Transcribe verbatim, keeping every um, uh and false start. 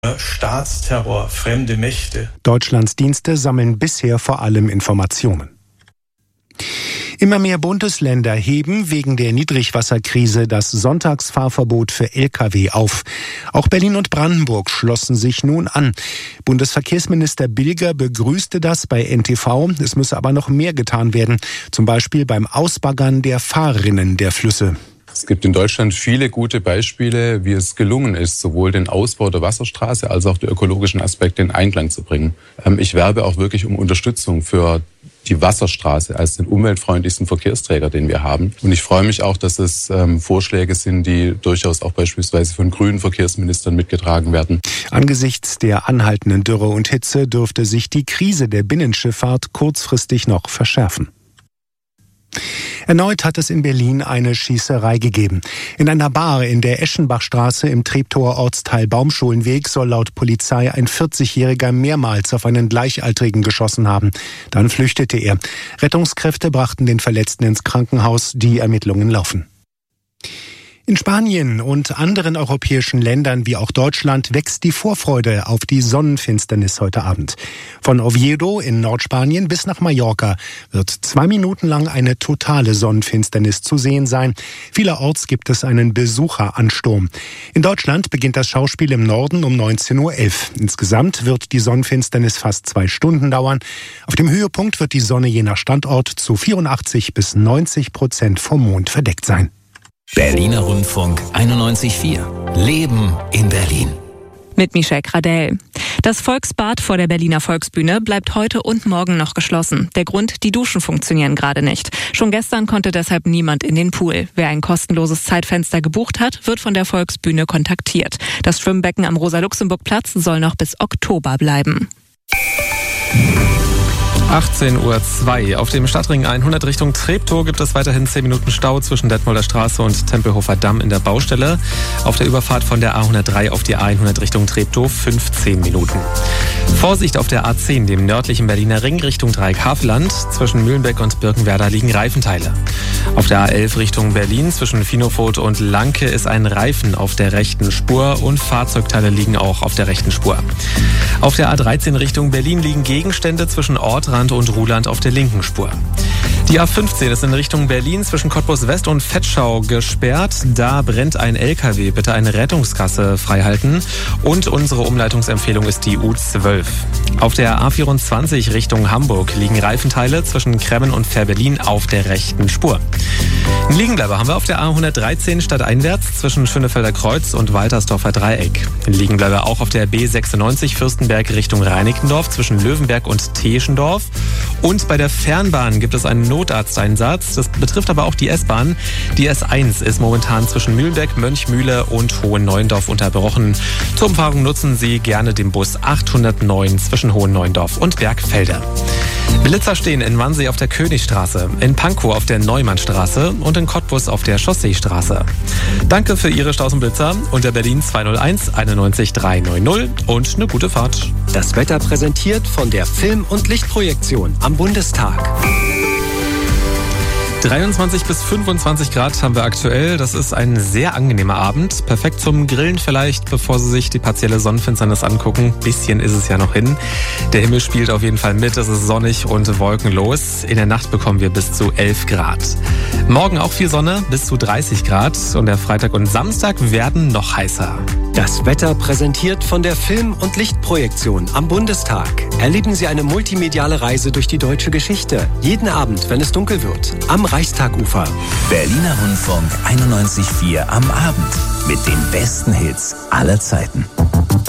Staatsterror, fremde Mächte. Deutschlands Dienste sammeln bisher vor allem Informationen. Immer mehr Bundesländer heben wegen der Niedrigwasserkrise das Sonntagsfahrverbot für L K W auf. Auch Berlin und Brandenburg schlossen sich nun an. Bundesverkehrsminister Bilger begrüßte das bei N T V. Es müsse aber noch mehr getan werden, zum Beispiel beim Ausbaggern der Fahrrinnen der Flüsse. Es gibt in Deutschland viele gute Beispiele, wie es gelungen ist, sowohl den Ausbau der Wasserstraße als auch die ökologischen Aspekte in Einklang zu bringen. Ich werbe auch wirklich um Unterstützung für die Wasserstraße als den umweltfreundlichsten Verkehrsträger, den wir haben. Und ich freue mich auch, dass es ähm, Vorschläge sind, die durchaus auch beispielsweise von grünen Verkehrsministern mitgetragen werden. Angesichts der anhaltenden Dürre und Hitze dürfte sich die Krise der Binnenschifffahrt kurzfristig noch verschärfen. Erneut hat es in Berlin eine Schießerei gegeben. In einer Bar in der Eschenbachstraße im Treptower Ortsteil Baumschulenweg soll laut Polizei ein vierzigjähriger mehrmals auf einen Gleichaltrigen geschossen haben. Dann flüchtete er. Rettungskräfte brachten den Verletzten ins Krankenhaus. Die Ermittlungen laufen. In Spanien und anderen europäischen Ländern wie auch Deutschland wächst die Vorfreude auf die Sonnenfinsternis heute Abend. Von Oviedo in Nordspanien bis nach Mallorca wird zwei Minuten lang eine totale Sonnenfinsternis zu sehen sein. Vielerorts gibt es einen Besucheransturm. In Deutschland beginnt das Schauspiel im Norden um neunzehn Uhr elf. Insgesamt wird die Sonnenfinsternis fast zwei Stunden dauern. Auf dem Höhepunkt wird die Sonne je nach Standort zu vierundachtzig bis neunzig Prozent vom Mond verdeckt sein. Berliner Rundfunk einundneunzig Komma vier. Leben in Berlin. Mit Michelle Gradell. Das Volksbad vor der Berliner Volksbühne bleibt heute und morgen noch geschlossen. Der Grund, die Duschen funktionieren gerade nicht. Schon gestern konnte deshalb niemand in den Pool. Wer ein kostenloses Zeitfenster gebucht hat, wird von der Volksbühne kontaktiert. Das Schwimmbecken am Rosa-Luxemburg-Platz soll noch bis Oktober bleiben. achtzehn Uhr zwei. Auf dem Stadtring hundert Richtung Treptow gibt es weiterhin zehn Minuten Stau zwischen Detmolder Straße und Tempelhofer Damm in der Baustelle. Auf der Überfahrt von der A hundertdrei auf die A hundert Richtung Treptow fünfzehn Minuten. Vorsicht auf der A zehn, dem nördlichen Berliner Ring Richtung Dreieck-Havelland. Zwischen Mühlenbeck und Birkenwerder liegen Reifenteile. Auf der A elf Richtung Berlin zwischen Finofurt und Lanke ist ein Reifen auf der rechten Spur und Fahrzeugteile liegen auch auf der rechten Spur. Auf der A dreizehn Richtung Berlin liegen Gegenstände zwischen Ortrand und Ruhland auf der linken Spur. Die A fünfzehn ist in Richtung Berlin zwischen Cottbus West und Vetschau gesperrt. Da brennt ein L K W. Bitte eine Rettungskasse freihalten. Und unsere Umleitungsempfehlung ist die U zwölf. Auf der A vierundzwanzig Richtung Hamburg liegen Reifenteile zwischen Kremmen und Fährberlin auf der rechten Spur. Einen Liegenbleiber haben wir auf der A hundertdreizehn stadteinwärts zwischen Schönefelder Kreuz und Waltersdorfer Dreieck. Einen Liegenbleiber auch auf der B sechsundneunzig Fürstenberg Richtung Reinickendorf zwischen Löwenberg und Teschendorf. Und bei der Fernbahn gibt es einen Notarzteinsatz. Das betrifft aber auch die S-Bahn. Die S eins ist momentan zwischen Mühlenberg, Mönchmühle und Hohenneuendorf unterbrochen. Zur Umfahrung nutzen Sie gerne den Bus achthundertneun zwischen Hohenneuendorf und Bergfelder. Blitzer stehen in Wannsee auf der Königstraße, in Pankow auf der Neumannstraße und in Cottbus auf der Chausseestraße. Danke für Ihre Staus und Blitzer unter Berlin zwei null eins einundneunzig dreihundertneunzig und eine gute Fahrt. Das Wetter präsentiert von der Film- und Lichtprojektion am Bundestag. dreiundzwanzig bis fünfundzwanzig Grad haben wir aktuell. Das ist ein sehr angenehmer Abend. Perfekt zum Grillen vielleicht, bevor Sie sich die partielle Sonnenfinsternis angucken. Bisschen ist es ja noch hin. Der Himmel spielt auf jeden Fall mit. Es ist sonnig und wolkenlos. In der Nacht bekommen wir bis zu elf Grad. Morgen auch viel Sonne, bis zu dreißig Grad. Und der Freitag und Samstag werden noch heißer. Das Wetter präsentiert von der Film- und Lichtprojektion am Bundestag. Erleben Sie eine multimediale Reise durch die deutsche Geschichte. Jeden Abend, wenn es dunkel wird. Am Reichstagufer. Berliner Rundfunk einundneunzig Komma vier am Abend mit den besten Hits aller Zeiten.